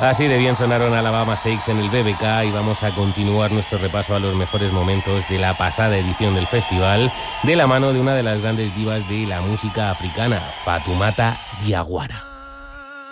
Así de bien sonaron Alabama Shakes en el BBK y vamos a continuar nuestro repaso a los mejores momentos de la pasada edición del festival de la mano de una de las grandes divas de la música africana, Fatoumata Diawara.